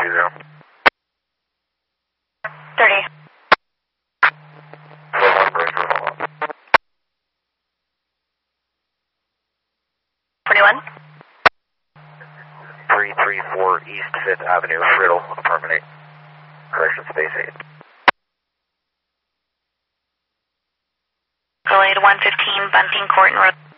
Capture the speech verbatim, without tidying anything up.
two zero. thirty. forty-one. three three four East fifth Avenue, Riddle, apartment eight. Correction, space eight. Delayed one fifteen, Bunting Court and Road.